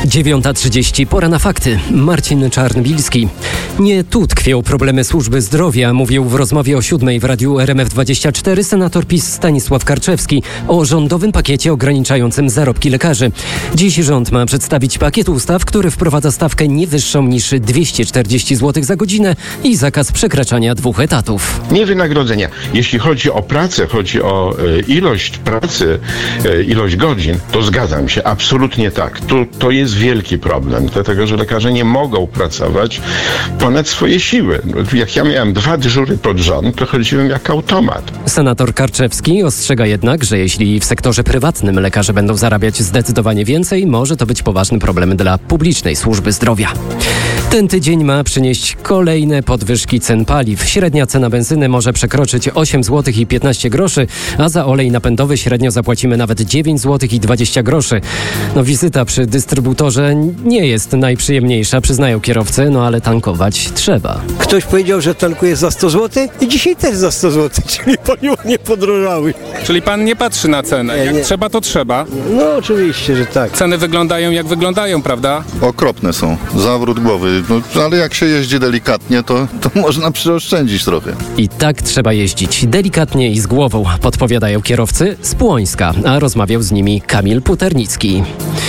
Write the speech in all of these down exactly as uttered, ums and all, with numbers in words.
dziewiąta trzydzieści, pora na fakty. Marcin Czarnbilski. Nie tu tkwią problemy służby zdrowia, mówił w rozmowie o siódmej w radiu R M F dwadzieścia cztery senator PiS Stanisław Karczewski o rządowym pakiecie ograniczającym zarobki lekarzy. Dziś rząd ma przedstawić pakiet ustaw, który wprowadza stawkę nie wyższą niż dwieście czterdzieści złotych za godzinę i zakaz przekraczania dwóch etatów. Nie wynagrodzenia. Jeśli chodzi o pracę, chodzi o e, ilość pracy, e, ilość godzin, to zgadzam się, absolutnie tak. To, to jest wielki problem, dlatego że lekarze nie mogą pracować ponad swoje siły. Jak ja miałem dwa dyżury pod rząd, to chodziłem jak automat. Senator Karczewski ostrzega jednak, że jeśli w sektorze prywatnym lekarze będą zarabiać zdecydowanie więcej, może to być poważny problem dla publicznej służby zdrowia. Ten tydzień ma przynieść kolejne podwyżki cen paliw. Średnia cena benzyny może przekroczyć osiem złotych i piętnaście groszy, a za olej napędowy średnio zapłacimy nawet dziewięć złotych i dwadzieścia groszy. No wizyta przy dystrybutorze nie jest najprzyjemniejsza, przyznają kierowcy, no ale tankować trzeba. Ktoś powiedział, że tankuje za sto złotych i dzisiaj też za sto złotych, czyli paliwo nie podrożały. Czyli pan nie patrzy na cenę. Jak nie. trzeba, to trzeba. No oczywiście, że tak. Ceny wyglądają jak wyglądają, prawda? Okropne są. Zawrót głowy. No, ale jak się jeździ delikatnie, to, to można przyoszczędzić trochę. I tak trzeba jeździć delikatnie i z głową, podpowiadają kierowcy z Płońska, a rozmawiał z nimi Kamil Puternicki.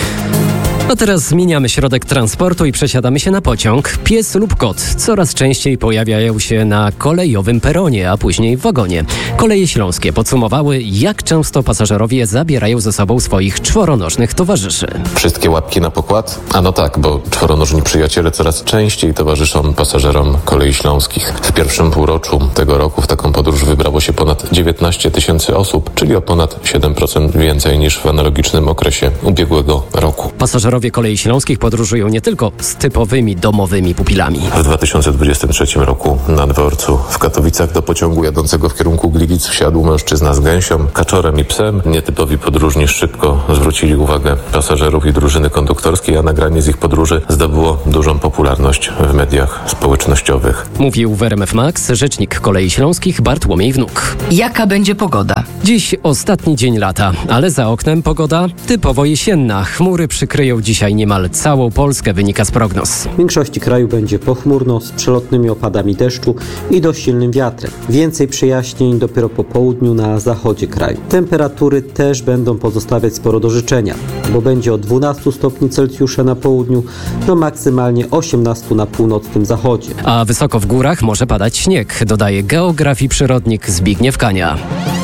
A teraz zmieniamy środek transportu i przesiadamy się na pociąg. Pies lub kot coraz częściej pojawiają się na kolejowym peronie, a później w wagonie. Koleje Śląskie podsumowały, jak często pasażerowie zabierają ze sobą swoich czworonożnych towarzyszy. Wszystkie łapki na pokład? A no tak, bo czworonożni przyjaciele coraz częściej towarzyszą pasażerom Kolei Śląskich. W pierwszym półroczu tego roku w taką podróż wybrało się ponad dziewiętnaście tysięcy osób, czyli o ponad siedem procent więcej niż w analogicznym okresie ubiegłego roku. Pasażerowie Kolei Śląskich podróżują nie tylko z typowymi domowymi pupilami. W dwa tysiące dwudziestym trzecim roku na dworcu w Katowicach do pociągu jadącego w kierunku Gliwic wsiadł mężczyzna z gęsią, kaczorem i psem. Nietypowi podróżni szybko zwrócili uwagę pasażerów i drużyny konduktorskiej, a nagranie z ich podróży zdobyło dużą popularność w mediach społecznościowych. Mówił w R M F Max rzecznik Kolei Śląskich Bartłomiej Wnuk. Jaka będzie pogoda? Dziś ostatni dzień lata, ale za oknem pogoda typowo jesienna. Chmury przykryją dzisiaj niemal całą Polskę, wynika z prognoz. W większości kraju będzie pochmurno z przelotnymi opadami deszczu i dość silnym wiatrem. Więcej przejaśnień dopiero po południu na zachodzie kraju. Temperatury też będą pozostawiać sporo do życzenia, bo będzie od dwunastu stopni Celsjusza na południu do maksymalnie osiemnastu na północnym zachodzie. A wysoko w górach może padać śnieg, dodaje geograf i przyrodnik Zbigniew Kania.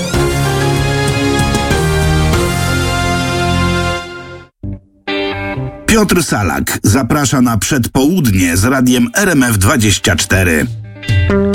Piotr Salak zaprasza na przedpołudnie z radiem R M F dwadzieścia cztery.